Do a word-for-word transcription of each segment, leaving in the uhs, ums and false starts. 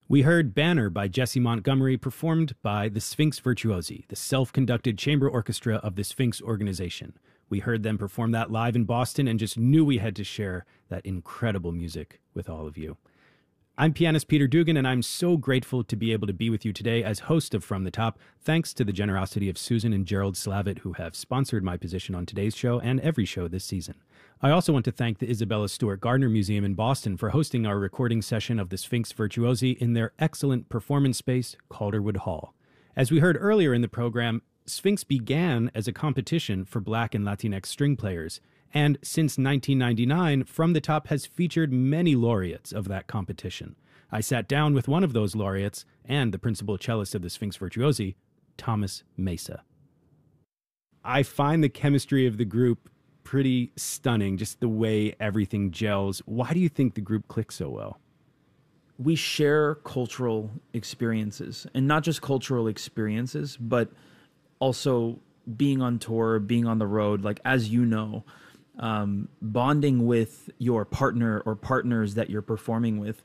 We heard Banner by Jesse Montgomery, performed by the Sphinx Virtuosi, the self-conducted chamber orchestra of the Sphinx organization. We heard them perform that live in Boston and just knew we had to share that incredible music with all of you. I'm pianist Peter Dugan, and I'm so grateful to be able to be with you today as host of From the Top, thanks to the generosity of Susan and Gerald Slavitt, who have sponsored my position on today's show and every show this season. I also want to thank the Isabella Stewart Gardner Museum in Boston for hosting our recording session of the Sphinx Virtuosi in their excellent performance space, Calderwood Hall. As we heard earlier in the program, Sphinx began as a competition for Black and Latinx string players, and since nineteen ninety-nine, From the Top has featured many laureates of that competition. I sat down with one of those laureates and the principal cellist of the Sphinx Virtuosi, Thomas Mesa. I find the chemistry of the group pretty stunning, just the way everything gels. Why do you think the group clicks so well? We share cultural experiences, and not just cultural experiences, but also being on tour, being on the road, like, as you know, um, bonding with your partner or partners that you're performing with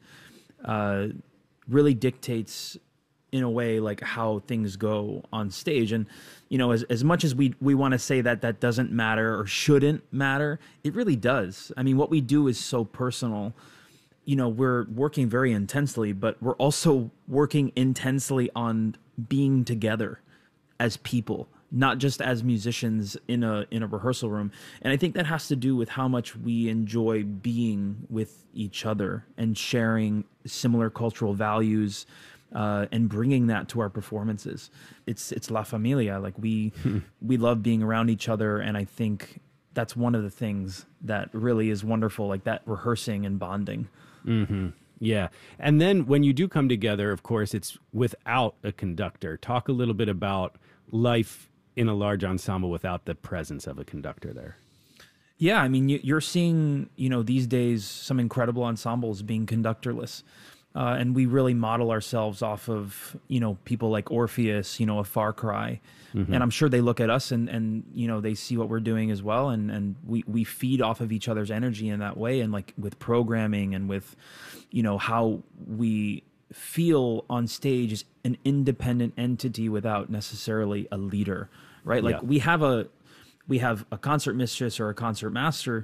uh, really dictates, in a way, like how things go on stage. And, you know, as, as much as we, we want to say that that doesn't matter or shouldn't matter, it really does. I mean, what we do is so personal. You know, we're working very intensely, but we're also working intensely on being together as people, not just as musicians in a in a rehearsal room. And I think that has to do with how much we enjoy being with each other and sharing similar cultural values, uh, and bringing that to our performances. It's it's La Familia. Like, we we love being around each other, and I think that's one of the things that really is wonderful, like that rehearsing and bonding. Mm-hmm. Yeah. And then when you do come together, of course, it's without a conductor. Talk a little bit about life in a large ensemble without the presence of a conductor there. Yeah, I mean, you're seeing, you know, these days some incredible ensembles being conductorless. Uh, and we really model ourselves off of, you know, people like Orpheus, you know, a Far Cry. Mm-hmm. And I'm sure they look at us and, and you know, they see what we're doing as well. And, and we, we feed off of each other's energy in that way. And like with programming and with, you know, how we feel on stage as an independent entity without necessarily a leader, right? Like, yeah. we have a we have a concert mistress or a concert master,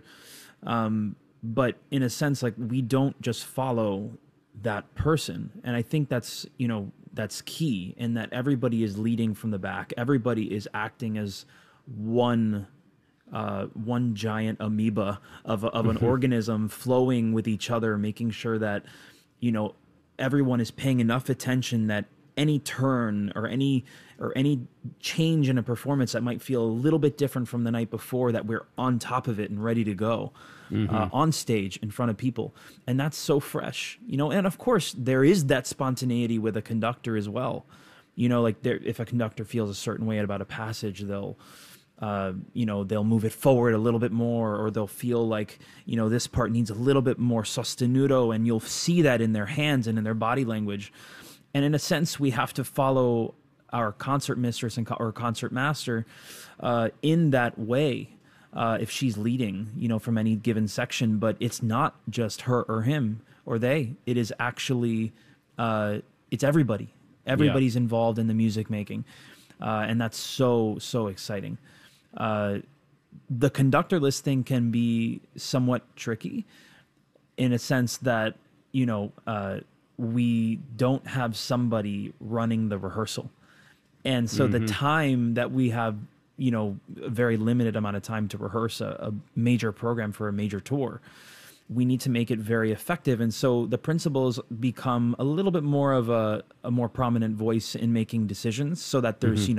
um, but in a sense, like, we don't just follow that person. And I think that's, you know, that's key, in that everybody is leading from the back. Everybody is acting as one uh, one giant amoeba of a, of an organism, flowing with each other, making sure that, you know, everyone is paying enough attention that any turn or any or any change in a performance that might feel a little bit different from the night before, that we're on top of it and ready to go, mm-hmm. uh, on stage in front of people. And that's so fresh, you know. And of course, there is that spontaneity with a conductor as well. You know, like, there, if a conductor feels a certain way about a passage, they'll Uh, you know, they'll move it forward a little bit more, or they'll feel like, you know, this part needs a little bit more sostenuto, and you'll see that in their hands and in their body language. And in a sense, we have to follow our concert mistress and co- or concert master uh, in that way, uh, if she's leading, you know, from any given section. But it's not just her or him or they. It is actually, uh, it's everybody. Everybody's yeah. involved in the music making. Uh, and that's so, so exciting. Uh, the conductorless thing can be somewhat tricky, in a sense that, you know, uh, we don't have somebody running the rehearsal. And so mm-hmm. the time that we have, you know, a very limited amount of time to rehearse a, a major program for a major tour, we need to make it very effective. And so the principals become a little bit more of a, a more prominent voice in making decisions, so that there's, mm-hmm. you know,